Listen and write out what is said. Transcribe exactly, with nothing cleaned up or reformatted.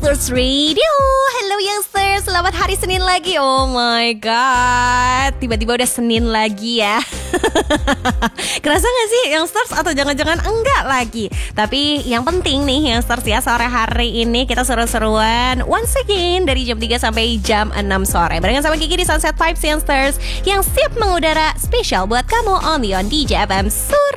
Youngsters Radio. Hello Youngsters, selamat hari Senin lagi. Oh my god, tiba-tiba udah Senin lagi ya. Kerasa gak sih Youngsters? Atau jangan-jangan enggak lagi? Tapi yang penting nih Youngsters ya, sore hari ini kita seru-seruan once again dari jam tiga sampai jam enam sore barengan sama Kiki di Sunset Vibes Youngsters, yang siap mengudara spesial buat kamu only on D J F M Surabaya.